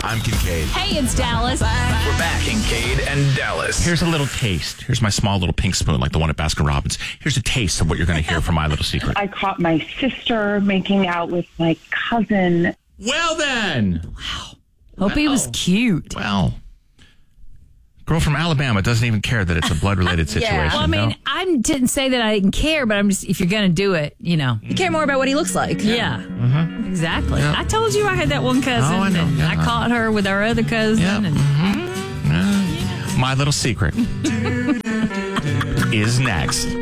I'm Kincaid. Hey, it's Dallas. We're back. Kincaid and Dallas. Here's a little taste. Here's my small little pink spoon, like the one at Baskin Robbins. Here's a taste of what you're going to hear from My Little Secret. I caught my sister making out with my cousin. Well, then. Hope he was cute. Well, girl from Alabama doesn't even care that it's a blood-related situation. Well, I mean, no? I didn't say that I didn't care, but I'm just, if you're going to do it, you care more about what he looks like. Yeah. Exactly. Yeah. I told you I had that one cousin, Oh, I know. and Yeah. I caught her with our other cousin. Yeah. And My Little Secret is next.